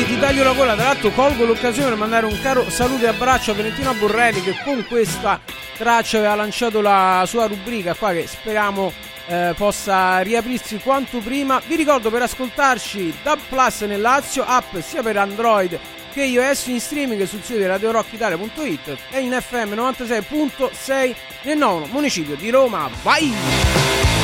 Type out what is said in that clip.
ti taglio la gola. Tra l'altro colgo l'occasione per mandare un caro saluto e abbraccio a Valentina Borrelli, che con questa traccia aveva lanciato la sua rubrica qua, che speriamo possa riaprirsi quanto prima. Vi ricordo, per ascoltarci DAB Plus nel Lazio, app sia per Android che iOS, in streaming sul sito di radiorockitalia.it e in FM 96.6 nel nono municipio di Roma. Vai!